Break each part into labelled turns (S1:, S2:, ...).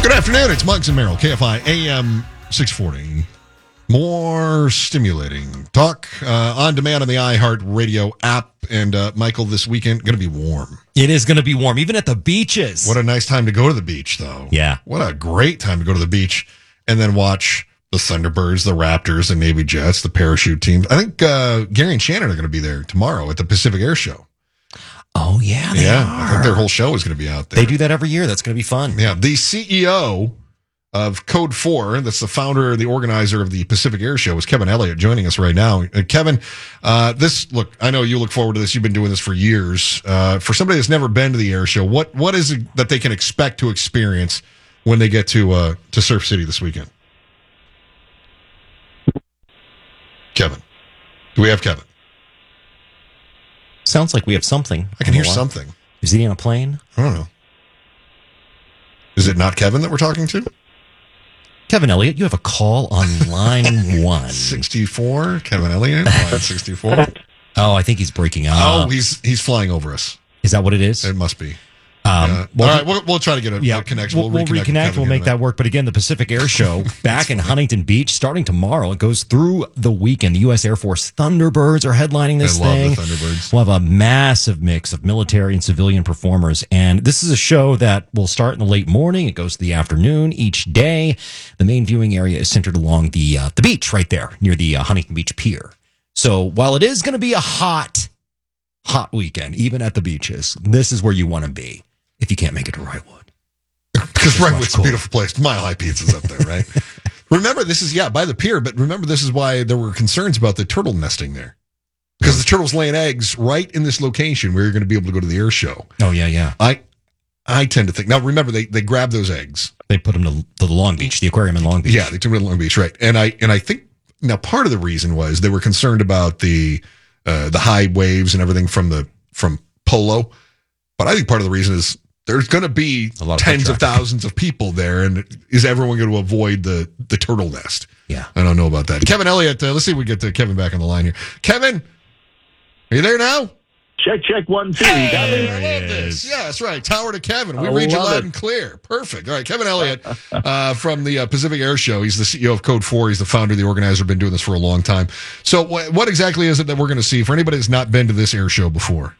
S1: Good afternoon. It's Muggs and Merrill, KFI AM 640. More stimulating talk on demand on the iHeart Radio app. And Michael, this weekend going to be warm.
S2: It is going to be warm, even at the beaches.
S1: What a nice time to go to the beach, though.
S2: Yeah.
S1: What a great time to go to the beach and then watch the Thunderbirds, the Raptors, the Navy Jets, the parachute teams. I think Gary and Shannon are going to be there tomorrow at the Pacific Air Show.
S2: Oh, yeah, they are.
S1: I think their whole show is going to be out there.
S2: They do that every year. That's going to be fun.
S1: Yeah, the CEO of Code 4, that's the founder, the organizer of the Pacific Air Show, is Kevin Elliott, joining us right now. Kevin, look, I know you look forward to this. You've been doing this for years. For somebody that's never been to the air show, what is it that they can expect to experience when they get to Surf City this weekend? Kevin. Do we have Kevin?
S2: Sounds like we have something.
S1: I can hear something.
S2: Is he on a plane?
S1: I don't know. Is it not Kevin that we're talking to?
S2: Kevin Elliott, you have a call on line 1.
S1: 64, Kevin Elliott, line 64.
S2: Oh, I think he's breaking up.
S1: Oh, he's flying over us.
S2: Is that what it is?
S1: It must be.
S2: Well,
S1: all right, we'll try to get a connection.
S2: We'll reconnect. We'll make that work. But again, the Pacific Air Show back in Huntington Beach starting tomorrow. It goes through the weekend. The U.S. Air Force Thunderbirds are headlining this thing.
S1: I love the Thunderbirds.
S2: We'll have a massive mix of military and civilian performers. And this is a show that will start in the late morning. It goes to the afternoon each day. The main viewing area is centered along the beach right there near the Huntington Beach Pier. So while it is going to be a hot weekend, even at the beaches, this is where you want to be. If you can't make it to Wrightwood.
S1: Because Wrightwood's a beautiful place. Mile High Pizza's up there, right? Remember, this is, by the pier, but remember, this is why there were concerns about the turtle nesting there. Because the turtles laying eggs right in this location where you're going to be able to go to the air show.
S2: Oh, yeah.
S1: I tend to think. Now, remember, they grab those eggs.
S2: They put them to the Long Beach, the aquarium in Long Beach.
S1: Yeah, they took them to Long Beach, right. And I think, now, part of the reason was they were concerned about the high waves and everything from Polo. But I think part of the reason is there's going to be tens of thousands of people there, and is everyone going to avoid the turtle nest?
S2: Yeah.
S1: I don't know about that. Kevin Elliott, let's see if we get Kevin back on the line here. Kevin, are you there now?
S3: Check, 1, 2.
S1: Hey, I love this. Yeah, that's right. Tower to Kevin. We read you loud and clear. Perfect. All right, Kevin Elliott from the Pacific Air Show. He's the CEO of Code 4. He's the founder, the organizer. Been doing this for a long time. So what exactly is it that we're going to see for anybody that's not been to this air show before?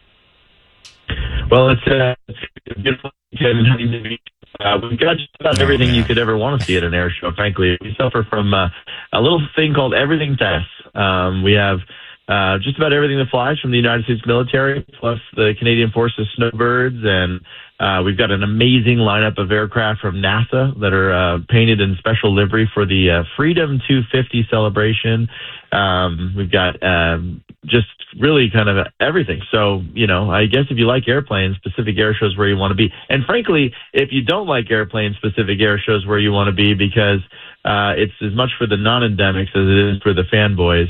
S3: Well, it's a beautiful weekend in Huntington Beach. We've got just about everything you could ever want to see at an air show, frankly. We suffer from a little thing called Everything Test. We have just about everything that flies from the United States military, plus the Canadian Forces Snowbirds, and we've got an amazing lineup of aircraft from NASA that are painted in special livery for the Freedom 250 celebration. We've got just really kind of everything. So, I guess if you like airplanes, Pacific Air Show is where you want to be. And frankly, if you don't like airplanes, Pacific Air Show is where you want to be, because it's as much for the non-endemics as it is for the fanboys.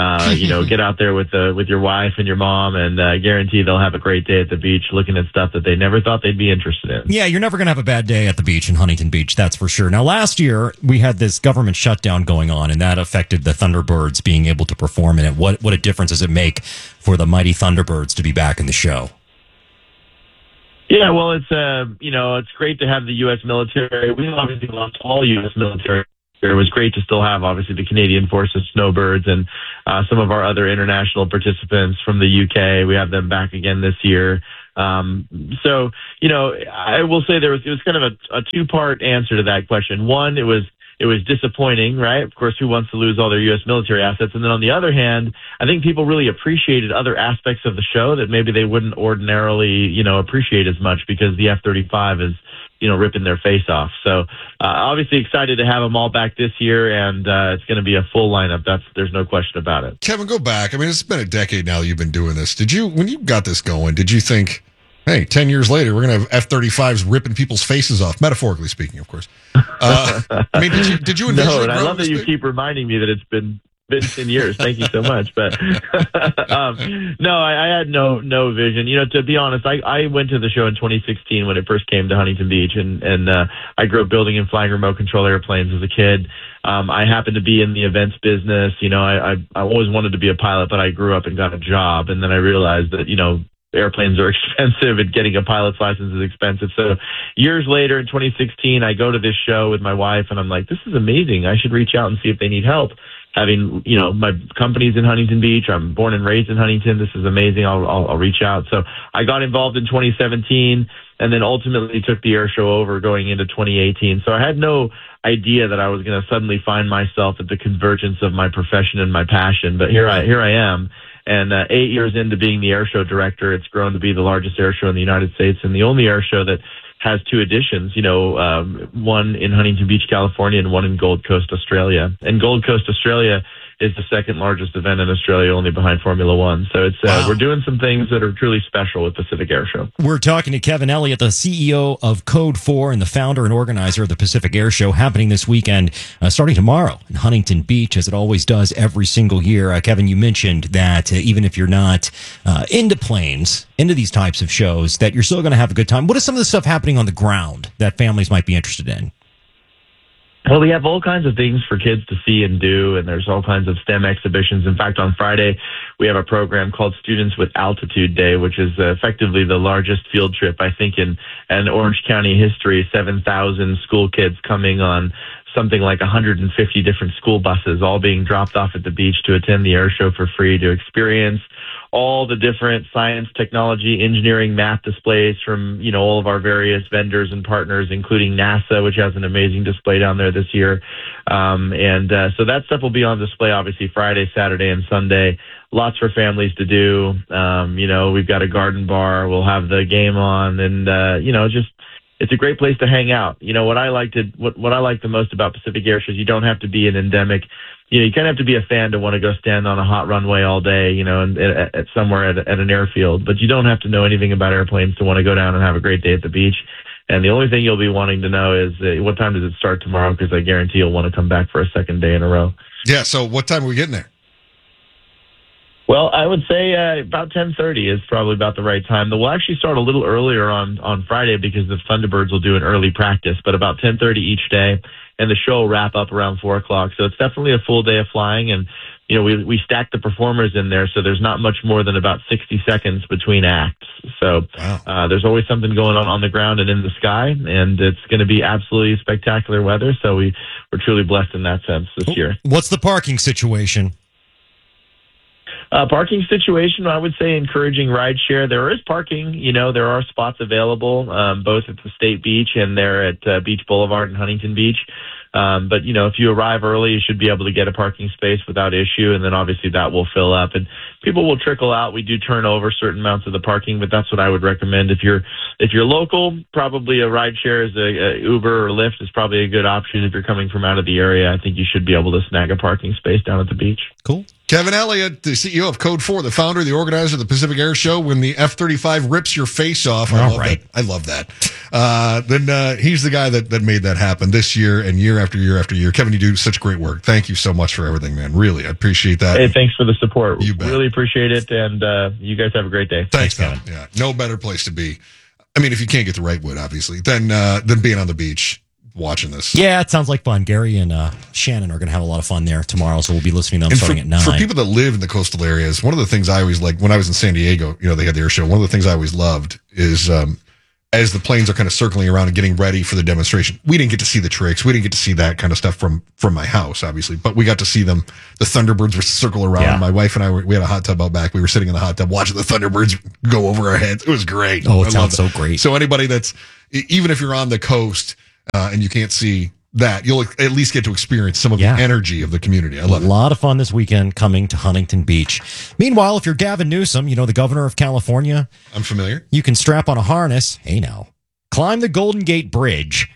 S3: Get out there with your wife and your mom, and guarantee they'll have a great day at the beach looking at stuff that they never thought they'd be interested in.
S2: Yeah, you're never going to have a bad day at the beach in Huntington Beach, that's for sure. Now, last year, we had this government shutdown going on, and that affected the Thunderbirds being able to perform in it. What a difference does it make for the mighty Thunderbirds to be back in the show?
S3: Yeah, well, it's great to have the U.S. military. We obviously lost all U.S. military. It was great to still have, obviously, the Canadian Forces Snowbirds and some of our other international participants from the UK. We have them back again this year. I will say it was kind of a two-part answer to that question. One, it was disappointing, right? Of course, who wants to lose all their U.S. military assets? And then on the other hand, I think people really appreciated other aspects of the show that maybe they wouldn't ordinarily, appreciate as much, because the F-35 is, ripping their face off. So obviously excited to have them all back this year, and it's going to be a full lineup. There's no question about it.
S1: Kevin, go back. I mean, it's been a decade now that you've been doing this. When you got this going, did you think, hey, 10 years later, we're going to have F-35s ripping people's faces off, metaphorically speaking, of course. Did you envision
S3: No, and I love that you keep reminding me that it's been 10 years. Thank you so much. But no, I had no vision. To be honest, I went to the show in 2016 when it first came to Huntington Beach, and I grew up building and flying remote control airplanes as a kid. I happened to be in the events business. I always wanted to be a pilot, but I grew up and got a job, and then I realized that airplanes are expensive and getting a pilot's license is expensive. So years later in 2016, I go to this show with my wife and I'm like, this is amazing. I should reach out and see if they need help. Having, my company's in Huntington Beach. I'm born and raised in Huntington. This is amazing. I'll reach out. So I got involved in 2017 and then ultimately took the air show over going into 2018. So I had no idea that I was going to suddenly find myself at the convergence of my profession and my passion. But here I am. And 8 years into being the air show director, it's grown to be the largest air show in the United States and the only air show that has two editions, one in Huntington Beach, California, and one in Gold Coast, Australia. And Gold Coast, Australia is the second largest event in Australia, only behind Formula One. So it's we're doing some things that are truly special with Pacific Air Show.
S2: We're talking to Kevin Elliott, the CEO of Code 4 and the founder and organizer of the Pacific Air Show, happening this weekend, starting tomorrow in Huntington Beach, as it always does every single year. Kevin, you mentioned that even if you're not into planes, into these types of shows, that you're still going to have a good time. What is some of the stuff happening on the ground that families might be interested in?
S3: Well, we have all kinds of things for kids to see and do, and there's all kinds of STEM exhibitions. In fact, on Friday, we have a program called Students with Altitude Day, which is effectively the largest field trip, I think, in Orange County history. 7,000 school kids coming on something like 150 different school buses, all being dropped off at the beach to attend the air show for free, to experience all the different science, technology, engineering, math displays from, all of our various vendors and partners, including NASA, which has an amazing display down there this year. So that stuff will be on display, obviously, Friday, Saturday, and Sunday. Lots for families to do. We've got a garden bar. We'll have the game on, and, it's a great place to hang out. What I like the most about Pacific Air Show is you don't have to be an endemic. You kind of have to be a fan to want to go stand on a hot runway all day, and at somewhere at an airfield. But you don't have to know anything about airplanes to want to go down and have a great day at the beach. And the only thing you'll be wanting to know is what time does it start tomorrow? Because I guarantee you'll want to come back for a second day in a row.
S1: Yeah. So what time are we getting there?
S3: Well, I would say about 10:30 is probably about the right time. We'll actually start a little earlier on Friday because the Thunderbirds will do an early practice, but about 10:30 each day, and the show will wrap up around 4 o'clock. So it's definitely a full day of flying, and we stack the performers in there, so there's not much more than about 60 seconds between acts. So there's always something going on the ground and in the sky, and it's going to be absolutely spectacular weather. So we're truly blessed in that sense this year.
S2: What's the parking situation?
S3: Parking situation, I would say encouraging rideshare. There is parking, there are spots available, both at the State Beach and there at Beach Boulevard and Huntington Beach. But if you arrive early, you should be able to get a parking space without issue. And then obviously that will fill up and people will trickle out. We do turn over certain amounts of the parking, but that's what I would recommend. If you're local, probably a rideshare is a Uber or Lyft is probably a good option. If you're coming from out of the area, I think you should be able to snag a parking space down at the beach.
S2: Cool.
S1: Kevin Elliott, the CEO of Code 4, the founder, the organizer of the Pacific Air Show. When the F-35 rips your face off, I love that. Then he's the guy that made that happen this year and year after year after year. Kevin, you do such great work. Thank you so much for everything, man. Really, I appreciate that.
S3: Hey, thanks for the support.
S1: You bet.
S3: Really appreciate it, and you guys have a great day.
S1: Thanks, Kevin. Yeah, no better place to be. I mean, if you can't get the right wood, obviously, then being on the beach watching this.
S2: Yeah, it sounds like fun. Gary and Shannon are going to have a lot of fun there tomorrow, so we'll be listening to them starting at 9.
S1: For people that live in the coastal areas, one of the things I always like when I was in San Diego, they had the air show. One of the things I always loved is as the planes are kind of circling around and getting ready for the demonstration, we didn't get to see the tricks. We didn't get to see that kind of stuff from my house, obviously, but we got to see them. The Thunderbirds were circle around. Yeah. My wife and I we had a hot tub out back. We were sitting in the hot tub watching the Thunderbirds go over our heads. It was great.
S2: Oh, it sounds so great.
S1: So anybody that's, even if you're on the coast and you can't see that, you'll at least get to experience some of the energy of the community. I love it. A
S2: lot of fun this weekend coming to Huntington Beach. Meanwhile, if you're Gavin Newsom, the governor of California.
S1: I'm familiar.
S2: You can strap on a harness. Hey, now. Climb the Golden Gate Bridge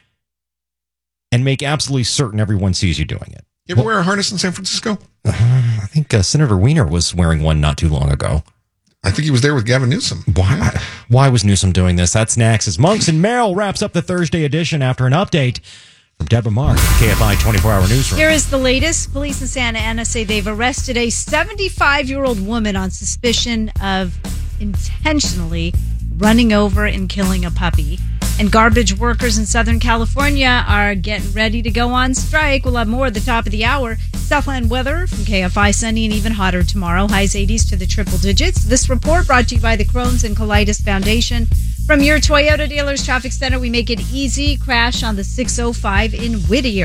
S2: and make absolutely certain everyone sees you doing it.
S1: You ever wear a harness in San Francisco?
S2: I think Senator Weiner was wearing one not too long ago.
S1: I think he was there with Gavin Newsom.
S2: Why was Newsom doing this? That's next as Monks and Merrill wraps up the Thursday edition after an update from Deborah Mark, KFI 24-hour newsroom.
S4: Here is the latest. Police in Santa Ana say they've arrested a 75-year-old woman on suspicion of intentionally running over and killing a puppy. And garbage workers in Southern California are getting ready to go on strike. We'll have more at the top of the hour. Southland weather from KFI, sunny and even hotter tomorrow. Highs 80s to the triple digits. This report brought to you by the Crohn's and Colitis Foundation. From your Toyota dealer's traffic center, we make it easy. Crash on the 605 in Whittier.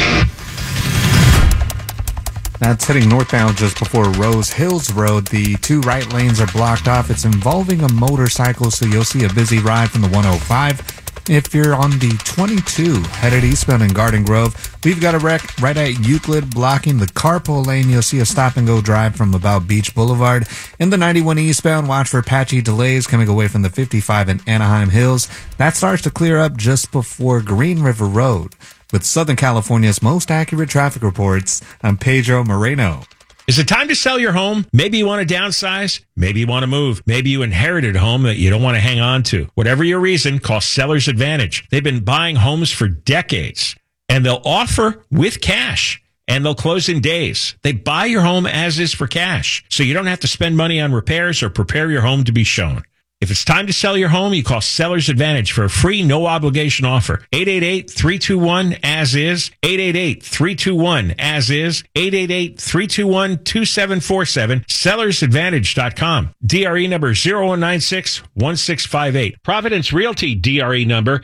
S5: That's heading northbound just before Rose Hills Road. The two right lanes are blocked off. It's involving a motorcycle, so you'll see a busy ride from the 105. If you're on the 22 headed eastbound in Garden Grove, we've got a wreck right at Euclid blocking the carpool lane. You'll see a stop-and-go drive from about Beach Boulevard. In the 91 eastbound, watch for patchy delays coming away from the 55 in Anaheim Hills. That starts to clear up just before Green River Road. With Southern California's most accurate traffic reports, I'm Pedro Moreno.
S6: Is it time to sell your home? Maybe you want to downsize. Maybe you want to move. Maybe you inherited a home that you don't want to hang on to. Whatever your reason, call Seller's Advantage. They've been buying homes for decades, and they'll offer with cash, and they'll close in days. They buy your home as is for cash, so you don't have to spend money on repairs or prepare your home to be shown. If it's time to sell your home, you call Seller's Advantage for a free, no-obligation offer. 888-321-AS-IS, 888-321-AS-IS, 888-321-2747, sellersadvantage.com. DRE number 0196-1658. Providence Realty DRE number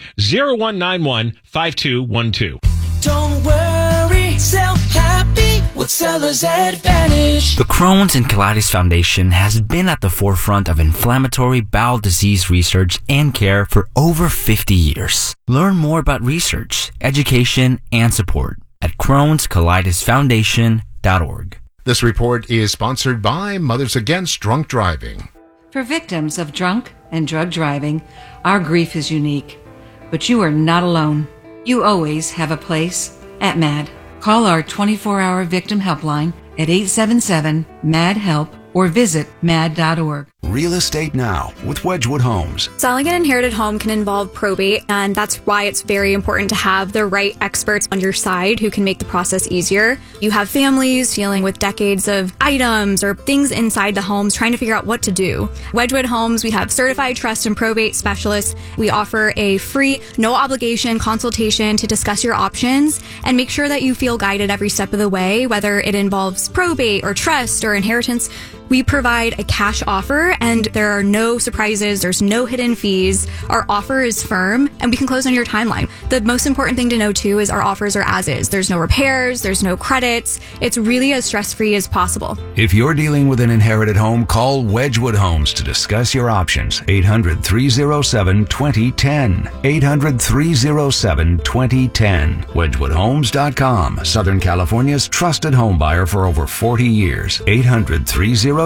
S6: 0191-5212.
S7: Don't worry, sell happy with Seller's Advantage.
S8: The Crohn's and Colitis Foundation has been at the forefront of inflammatory bowel disease research and care for over 50 years. Learn more about research, education, and support at Crohn'sColitisFoundation.org.
S9: This report is sponsored by Mothers Against Drunk Driving.
S10: For victims of drunk and drug driving, our grief is unique, but you are not alone. You always have a place at MAD. Call our 24-hour victim helpline at 877-MAD-HELP or visit mad.org.
S11: Real Estate Now with Wedgwood Homes.
S12: Selling an inherited home can involve probate, and that's why it's very important to have the right experts on your side who can make the process easier. You have families dealing with decades of items or things inside the homes trying to figure out what to do. Wedgwood Homes, we have certified trust and probate specialists. We offer a free, no obligation consultation to discuss your options and make sure that you feel guided every step of the way, whether it involves probate or trust or inheritance. We provide a cash offer, and there are no surprises. There's no hidden fees. Our offer is firm, and we can close on your timeline. The most important thing to know, too, is our offers are as is. There's no repairs. There's no credits. It's really as stress-free as possible.
S11: If you're dealing with an inherited home, call Wedgwood Homes to discuss your options. 800-307-2010. 800-307-2010. WedgwoodHomes.com. Southern California's trusted home buyer for over 40 years. 800-307-2010.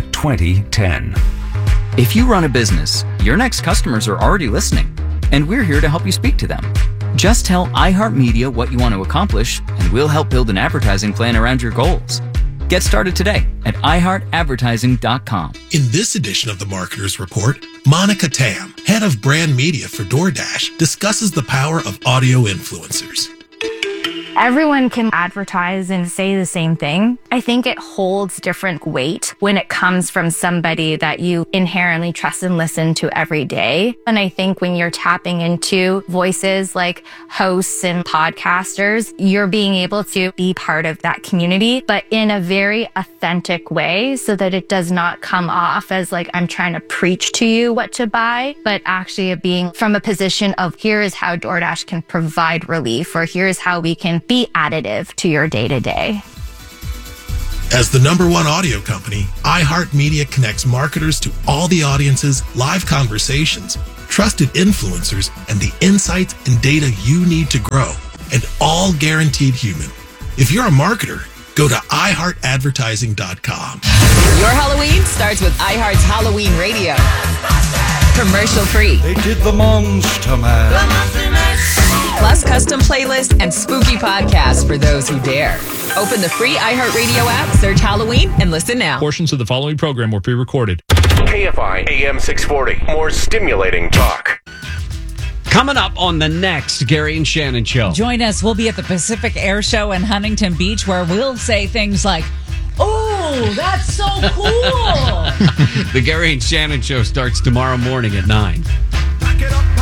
S13: If you run a business, your next customers are already listening, and we're here to help you speak to them. Just tell iHeartMedia what you want to accomplish, and we'll help build an advertising plan around your goals. Get started today at iHeartAdvertising.com.
S14: In this edition of the Marketer's Report, Monica Tam, head of brand media for DoorDash, discusses the power of audio influencers.
S15: Everyone can advertise and say the same thing. I think it holds different weight when it comes from somebody that you inherently trust and listen to every day. And I think when you're tapping into voices like hosts and podcasters, you're being able to be part of that community, but in a very authentic way so that it does not come off as like I'm trying to preach to you what to buy, but actually being from a position of here is how DoorDash can provide relief, or here is how we can be additive to your day-to-day.
S14: As the #1 audio company, iHeartMedia connects marketers to all the audiences, live conversations, trusted influencers, and the insights and data you need to grow, and all guaranteed human. If you're a marketer, go to iHeartAdvertising.com.
S16: Your Halloween starts with iHeart's Halloween Radio. Commercial free.
S17: They did the Monster Mash.
S16: Plus custom playlists and spooky podcasts for those who dare. Open the free iHeartRadio app, search Halloween, and listen now.
S6: Portions of the following program were pre-recorded.
S18: KFI AM 640. More stimulating talk.
S19: Coming up on the next Gary and Shannon Show.
S20: Join us. We'll be at the Pacific Air Show in Huntington Beach, where we'll say things like, "Oh, that's so cool."
S19: The Gary and Shannon Show starts tomorrow morning at 9.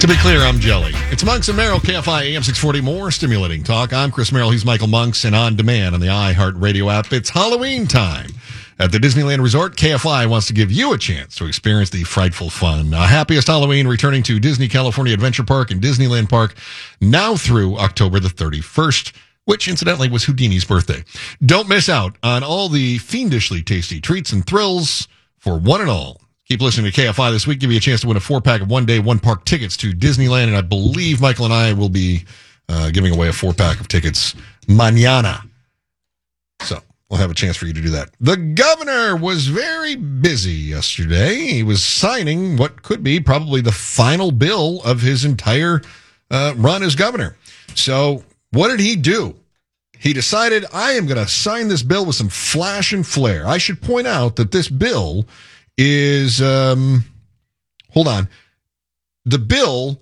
S1: To be clear, I'm Jelly. It's Monks and Merrill, KFI AM 640, more stimulating talk. I'm Chris Merrill. He's Michael Monks, and on demand on the iHeart Radio app. It's Halloween time. At the Disneyland Resort, KFI wants to give you a chance to experience the frightful fun. Happiest Halloween returning to Disney California Adventure Park and Disneyland Park now through October the 31st, which incidentally was Houdini's birthday. Don't miss out on all the fiendishly tasty treats and thrills for one and all. Keep listening to KFI this week. Give you a chance to win a 4-pack of one-day, one-park tickets to Disneyland. And I believe Michael and I will be giving away a 4-pack of tickets mañana. So we'll have a chance for you to do that. The governor was very busy yesterday. He was signing what could be probably the final bill of his entire run as governor. So what did he do? He decided, I am going to sign this bill with some flash and flare. I should point out that this bill is hold on. The bill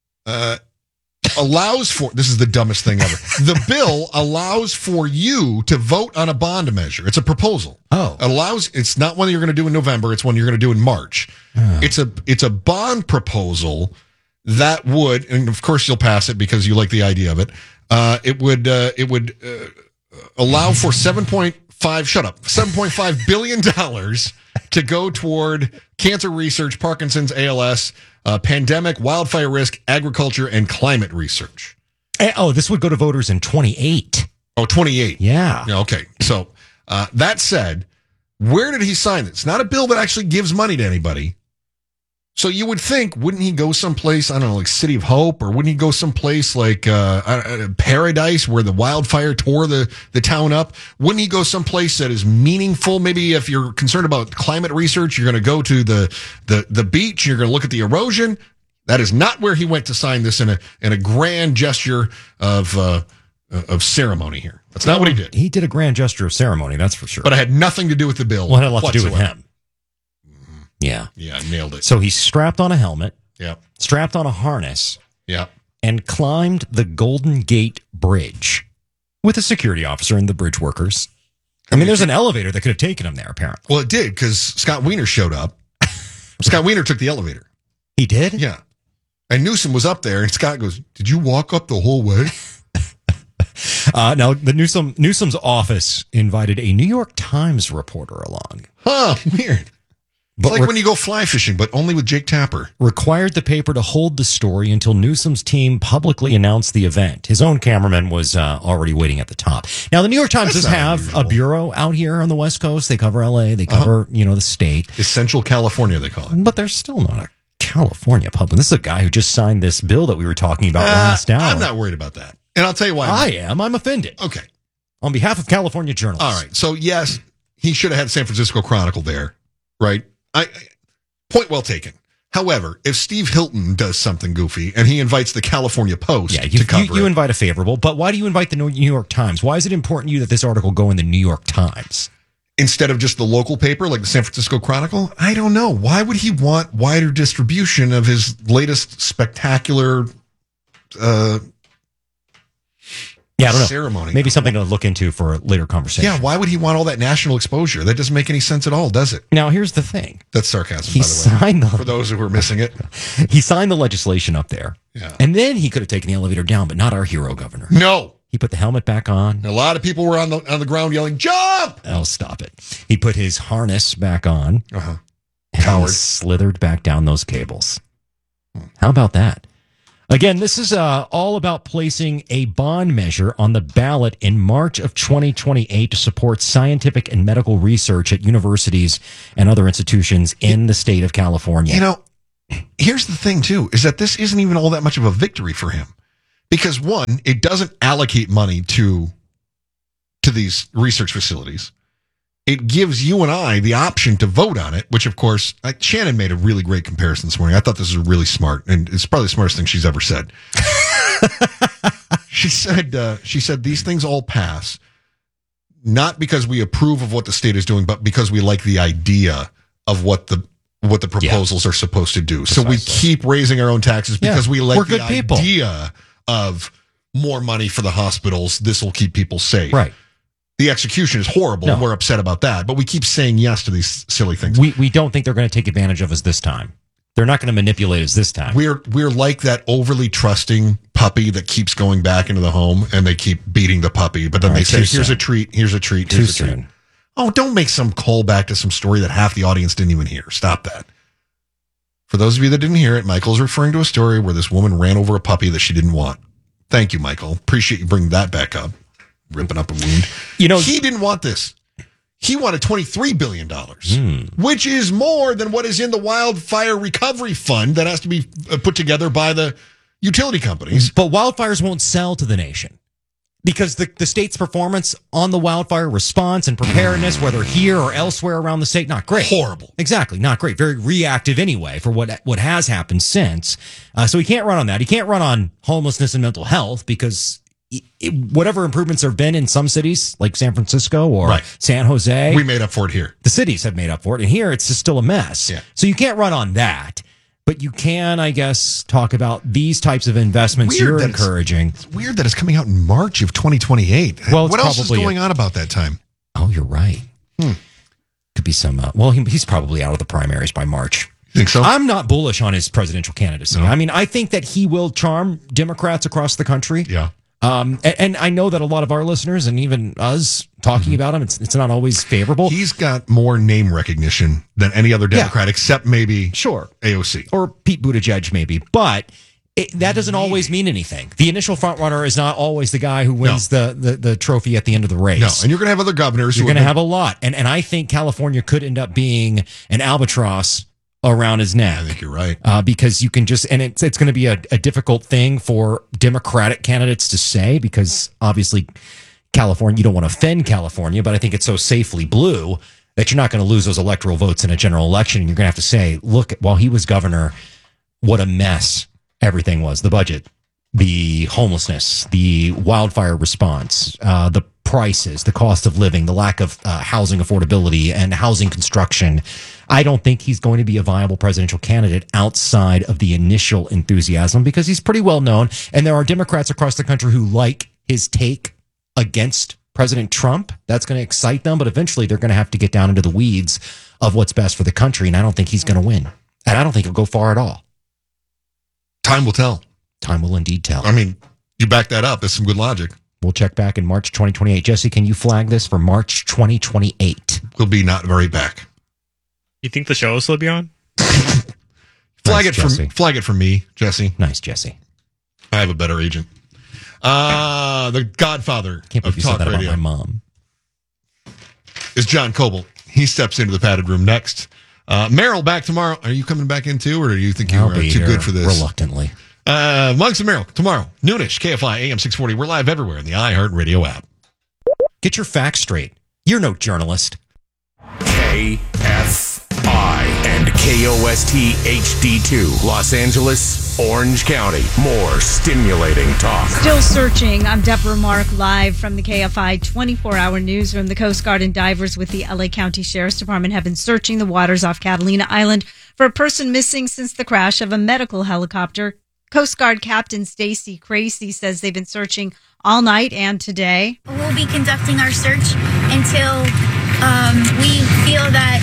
S1: allows for, this is the dumbest thing ever. The bill allows for you to vote on a bond measure. It's a proposal.
S2: Oh.
S1: It allows, it's not one that you're going to do in November, it's one you're going to do in March. It's a bond proposal that would, and of course you'll pass it because you like the idea of it. It would allow for $7.5 billion to go toward cancer research, Parkinson's, ALS, pandemic, wildfire risk, agriculture, and climate research.
S2: Oh, this would go to voters in 28.
S1: Oh, 28.
S2: Yeah.
S1: Okay. So that said, where did he sign this? It's not a bill that actually gives money to anybody. So you would think, wouldn't he go someplace, I don't know, like City of Hope, or wouldn't he go someplace like Paradise where the wildfire tore the town up? Wouldn't he go someplace that is meaningful? Maybe if you're concerned about climate research, you're going to go to the beach, you're going to look at the erosion. That is not where he went to sign this in a grand gesture of ceremony here. That's not what he did.
S2: He did a grand gesture of ceremony, that's for sure.
S1: But it had nothing to do with the bill.
S2: Well, it had a lot to do with him. Yeah.
S1: Yeah, nailed it.
S2: So he strapped on a helmet,
S1: strapped
S2: on a harness,
S1: and
S2: climbed the Golden Gate Bridge with a security officer and the bridge workers. I mean, there's an elevator that could have taken him there, apparently.
S1: Well, it did, because Scott Wiener showed up. Scott Wiener took the elevator.
S2: He did?
S1: Yeah. And Newsom was up there, and Scott goes, "Did you walk up the whole way?"
S2: Now, the Newsom's office invited a New York Times reporter along.
S1: Huh, weird. It's like when you go fly fishing, but only with Jake Tapper.
S2: Required the paper to hold the story until Newsom's team publicly announced the event. His own cameraman was already waiting at the top. Now, the New York Times does have a bureau out here on the West Coast. They cover L.A. They cover, the state.
S1: Essential California, they call it.
S2: But there's still not a California pub. And this is a guy who just signed this bill that we were talking about last hour.
S1: I'm not worried about that. And I'll tell you why.
S2: I am. I'm offended.
S1: Okay.
S2: On behalf of California journalists.
S1: All right. So, yes, he should have had San Francisco Chronicle there, right? Point well taken. However, if Steve Hilton does something goofy and he invites the California Post to cover
S2: you invite a favorable, but why do you invite the New York Times? Why is it important to you that this article go in the New York Times?
S1: Instead of just the local paper like the San Francisco Chronicle? I don't know. Why would he want wider distribution of his latest spectacular
S2: I don't know.
S1: Ceremony?
S2: Maybe something to look into for a later conversation.
S1: Yeah, why would he want all that national exposure? That doesn't make any sense at all, does it?
S2: Now, here's the thing.
S1: That's sarcasm,
S2: He
S1: by the way.
S2: signed
S1: For those who are missing it.
S2: He signed the legislation up there.
S1: Yeah.
S2: And then he could have taken the elevator down, but not our hero governor.
S1: No.
S2: He put the helmet back on.
S1: A lot of people were on the ground yelling, "Jump!"
S2: Oh, stop it. He put his harness back on.
S1: Uh-huh.
S2: And
S1: Coward.
S2: slithered back down those cables. How about that? Again, this is all about placing a bond measure on the ballot in March of 2028 to support scientific and medical research at universities and other institutions in the state of California.
S1: Here's the thing, too, is that this isn't even all that much of a victory for him. Because, one, it doesn't allocate money to these research facilities. It gives you and I the option to vote on it, which, of course, Shannon made a really great comparison this morning. I thought this was really smart, and it's probably the smartest thing she's ever said. She said these things all pass, not because we approve of what the state is doing, but because we like the idea of what the proposals are supposed to do. Precisely. So we keep raising our own taxes because we like the idea of more money for the hospitals. This will keep people safe.
S2: Right.
S1: The execution is horrible, and we're upset about that. But we keep saying yes to these silly things.
S2: We don't think they're going to take advantage of us this time. They're not going to manipulate us this time.
S1: We're like that overly trusting puppy that keeps going back into the home, and they keep beating the puppy. But then
S2: All
S1: they
S2: right,
S1: say,
S2: too
S1: "Here's
S2: soon.
S1: a treat. Here's a treat.
S2: Too
S1: Here's a treat."
S2: soon.
S1: Oh, don't make some callback to some story that half the audience didn't even hear. Stop that. For those of you that didn't hear it, Michael's referring to a story where this woman ran over a puppy that she didn't want. Thank you, Michael. Appreciate you bringing that back up. Ripping up a wound.
S2: You know,
S1: he didn't want this. He wanted $23 billion, which is more than what is in the Wildfire Recovery Fund that has to be put together by the utility companies.
S2: But wildfires won't sell to the nation because the state's performance on the wildfire response and preparedness, whether here or elsewhere around the state, not great.
S1: Horrible.
S2: Exactly. Not great. Very reactive anyway for what has happened since. So he can't run on that. He can't run on homelessness and mental health because whatever improvements there have been in some cities like San Francisco or San Jose,
S1: we made up for it here.
S2: The cities have made up for it. And here it's just still a mess. Yeah. So you can't run on that. But you can, I guess, talk about these types of investments you're encouraging.
S1: It's weird that it's coming out in March of 2028.
S2: Well,
S1: what else is going on about that time?
S2: Oh, you're right. Could be some. He's probably out of the primaries by March.
S1: You think so?
S2: I'm not bullish on his presidential candidacy.
S1: No.
S2: I mean, I think that he will charm Democrats across the country.
S1: Yeah.
S2: And I know that a lot of our listeners and even us talking about him, it's not always favorable.
S1: He's got more name recognition than any other Democrat, except maybe AOC.
S2: Or Pete Buttigieg, maybe. But that doesn't always mean anything. The initial frontrunner is not always the guy who wins the trophy at the end of the race.
S1: No, and you're going to have other governors.
S2: You're going to have a lot. And I think California could end up being an albatross around his neck.
S1: I think you're right.
S2: Because you can and it's going to be a difficult thing for Democratic candidates to say because obviously California, you don't want to offend California, but I think it's so safely blue that you're not going to lose those electoral votes in a general election. And you're going to have to say, look, while he was governor, what a mess everything was. The budget, the homelessness, the wildfire response, the prices, the cost of living, the lack of housing affordability and housing construction. I don't think he's going to be a viable presidential candidate outside of the initial enthusiasm because he's pretty well known. And there are Democrats across the country who like his take against President Trump. That's going to excite them. But eventually they're going to have to get down into the weeds of what's best for the country. And I don't think he's going to win. And I don't think he'll go far at all.
S1: Time will tell.
S2: Time will indeed tell.
S1: I mean, you back that up. That's some good logic.
S2: We'll check back in March 2028. Jesse, can you flag this for March 2028?
S1: We'll be not very back.
S21: You think the show will still be on?
S1: Flag
S2: Nice,
S1: it for me, Jesse.
S2: Nice, Jesse.
S1: I have a better agent. The Godfather
S2: Can't
S1: of
S2: believe you said
S1: talk
S2: that about
S1: radio
S2: my mom.
S1: is John Coble. He steps into the padded room next. Meryl back tomorrow. Are you coming back in too, or do you think you're too good for this?
S2: Reluctantly.
S1: Mugs and Meryl tomorrow, noonish, KFI AM 640. We're live everywhere in the iHeartRadio app.
S2: Get your facts straight. You're no journalist.
S18: KFI and KOST HD2, Los Angeles, Orange County. More stimulating talk.
S4: Still searching. I'm Deborah Mark, live from the KFI 24-hour newsroom. The Coast Guard and divers with the LA County Sheriff's Department have been searching the waters off Catalina Island for a person missing since the crash of a medical helicopter. Coast Guard Captain Stacy Cracy says they've been searching all night and today.
S22: We'll be conducting our search until we feel that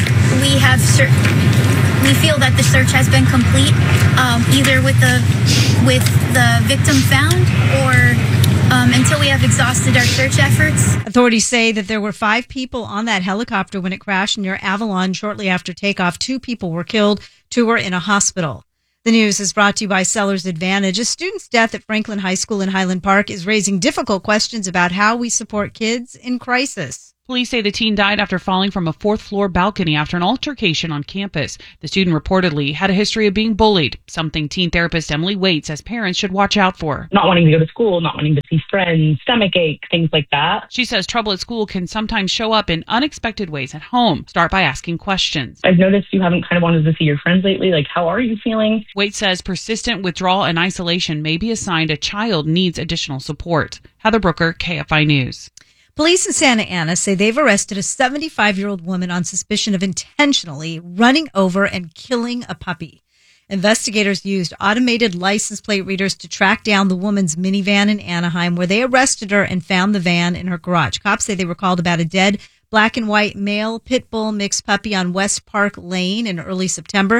S22: the search has been complete, either with the victim found or until we have exhausted our search efforts.
S4: Authorities say that there were 5 people on that helicopter when it crashed near Avalon shortly after takeoff. 2 people were killed, 2 were in a hospital. The news is brought to you by Seller's Advantage. A student's death at Franklin High School in Highland Park is raising difficult questions about how we support kids in crisis.
S23: Police say the teen died after falling from a 4th-floor balcony after an altercation on campus. The student reportedly had a history of being bullied, something teen therapist Emily Waite says parents should watch out for.
S24: Not wanting to go to school, not wanting to see friends, stomach ache, things like that.
S23: She says trouble at school can sometimes show up in unexpected ways at home. Start by asking questions.
S24: I've noticed you haven't kind of wanted to see your friends lately. Like, how are you feeling?
S23: Waite says persistent withdrawal and isolation may be a sign a child needs additional support. Heather Brooker, KFI News.
S4: Police in Santa Ana say they've arrested a 75-year-old woman on suspicion of intentionally running over and killing a puppy. Investigators used automated license plate readers to track down the woman's minivan in Anaheim, where they arrested her and found the van in her garage. Cops say they were called about a dead black and white male pit bull mixed puppy on West Park Lane in early September.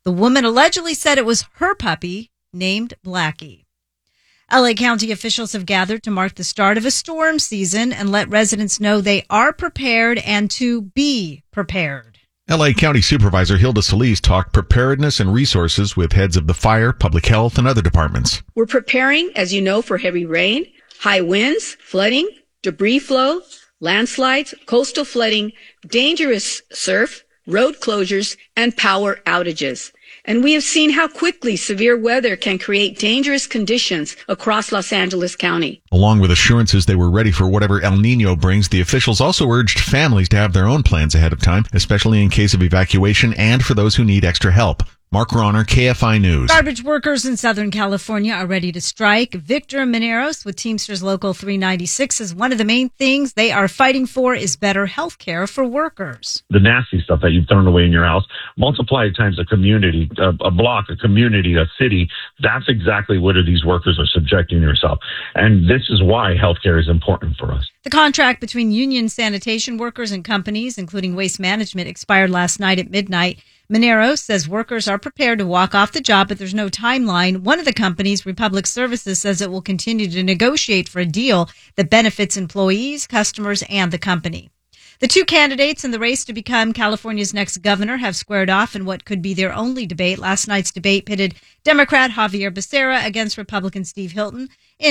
S4: The woman allegedly said it was her puppy named Blackie. LA County officials have gathered to mark the start of a storm season and let residents know they are prepared and to be prepared.
S3: LA County Supervisor Hilda Solis talked preparedness and resources with heads of the fire, public health, and other departments.
S5: We're preparing, as you know, for heavy rain, high winds, flooding, debris flow, landslides, coastal flooding, dangerous surf, road closures, and power outages. And we have seen how quickly severe weather can create dangerous conditions across Los Angeles County.
S3: Along with assurances they were ready for whatever El Nino brings, the officials also urged families to have their own plans ahead of time, especially in case of evacuation and for those who need extra help. Mark Ronner, KFI News.
S4: Garbage workers in Southern California are ready to strike. Victor Mineros with Teamsters Local 396 says one of the main things they are fighting for is better health care for workers.
S7: The nasty stuff that you've thrown away in your house, multiply it times a community, a block, a community, a city. That's exactly what these workers are subjecting themselves. And this is why healthcare is important for us.
S4: The contract between union sanitation workers and companies, including Waste Management, expired last night at midnight. Mineros says workers are prepared to walk off the job, but there's no timeline. One of the companies, Republic Services, says it will continue to negotiate for a deal that benefits employees, customers, and the company. The two candidates in the race to become California's next governor have squared off in what could be their only debate. Last night's debate pitted Democrat Javier Becerra against Republican Steve Hilton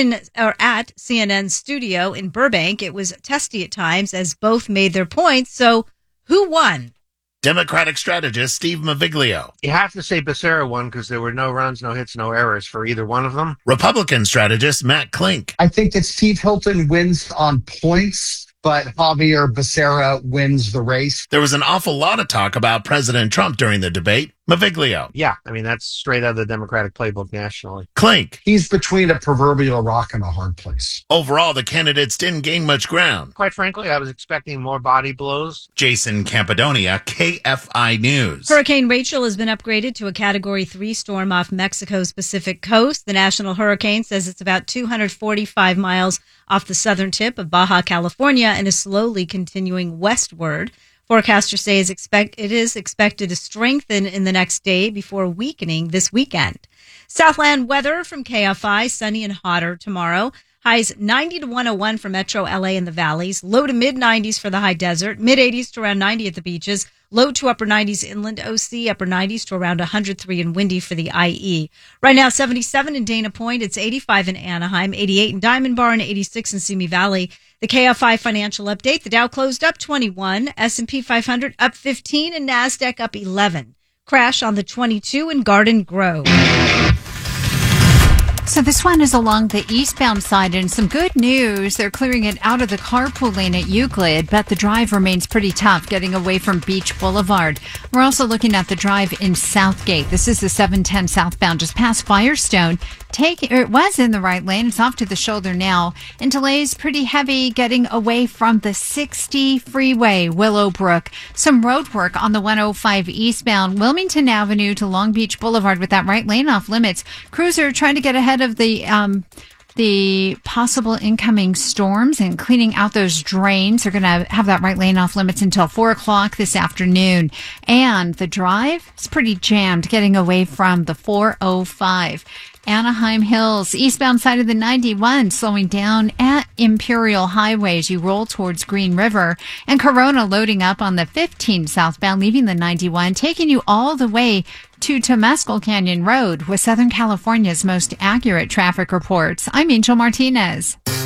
S4: at CNN's studio in Burbank. It was testy at times as both made their points. So who won?
S8: Democratic strategist Steve Maviglio.
S25: You have to say Becerra won because there were no runs, no hits, no errors for either one of them.
S8: Republican strategist Matt Klink.
S26: I think that Steve Hilton wins on points, but Javier Becerra wins the race.
S8: There was an awful lot of talk about President Trump during the debate. Maviglio.
S25: Yeah, I mean, that's straight out of the Democratic playbook nationally.
S8: Klink.
S26: He's between a proverbial rock and a hard place.
S8: Overall, the candidates didn't gain much ground.
S25: Quite frankly, I was expecting more body blows.
S8: Jason Campadonia, KFI News.
S4: Hurricane Rachel has been upgraded to a Category 3 storm off Mexico's Pacific coast. The National Hurricane says it's about 245 miles off the southern tip of Baja California and is slowly continuing westward. Forecasters say it is expected to strengthen in the next day before weakening this weekend. Southland weather from KFI, sunny and hotter tomorrow. Highs 90 to 101 for Metro LA and the valleys. Low to mid 90s for the high desert. Mid 80s to around 90 at the beaches. Low to upper 90s inland OC. Upper 90s to around 103 and windy for the IE. Right now 77 in Dana Point. It's 85 in Anaheim. 88 in Diamond Bar and 86 in Simi Valley. The KFI financial update. The Dow closed up 21. S&P 500 up 15 and NASDAQ up 11. Crash on the 22 in Garden Grove.
S27: So this one is along the eastbound side, and some good news. They're clearing it out of the carpool lane at Euclid, but the drive remains pretty tough getting away from Beach Boulevard. We're also looking at the drive in Southgate. This is the 710 southbound just past Firestone. It was in the right lane. It's off to the shoulder now. And delays pretty heavy getting away from the 60 freeway, Willowbrook. Some road work on the 105 eastbound, Wilmington Avenue to Long Beach Boulevard with that right lane off limits. Crews are trying to get ahead of the possible incoming storms and cleaning out those drains. They're going to have that right lane off limits until 4 o'clock this afternoon. And the drive is pretty jammed getting away from the 405. Anaheim Hills, eastbound side of the 91, slowing down at Imperial Highway as you roll towards Green River. And Corona loading up on the 15 southbound, leaving the 91, taking you all the way to Temescal Canyon Road with Southern California's most accurate traffic reports. I'm Angel Martinez.